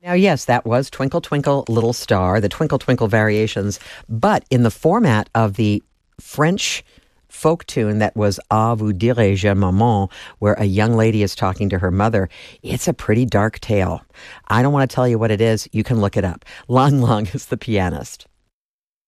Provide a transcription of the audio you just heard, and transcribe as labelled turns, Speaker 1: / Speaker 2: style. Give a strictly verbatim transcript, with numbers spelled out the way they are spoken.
Speaker 1: Now, yes, that was Twinkle Twinkle Little Star, the Twinkle Twinkle variations, but in the format of the French folk tune that was À vous dirai-je maman, where a young lady is talking to her mother. It's a pretty dark tale. I don't want to tell you what it is. You can look it up. Lang Lang is the pianist.